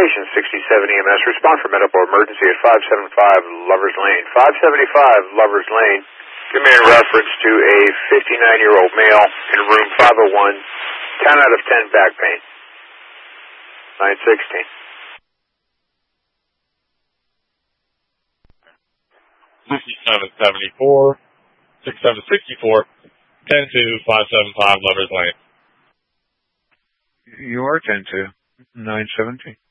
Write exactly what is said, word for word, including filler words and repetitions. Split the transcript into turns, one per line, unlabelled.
station, sixty-seven E M S. Respond for medical emergency at five seventy-five Lovers Lane. five seventy-five Lovers Lane. Give me a reference to a fifty-nine-year-old male in room five oh one, ten out of ten back pain. nine sixteen.
sixty-seven seventy-four, sixty-seven sixty-four, ten two, five seventy-five Lovers Lane.
You are ten two, nine seventeen.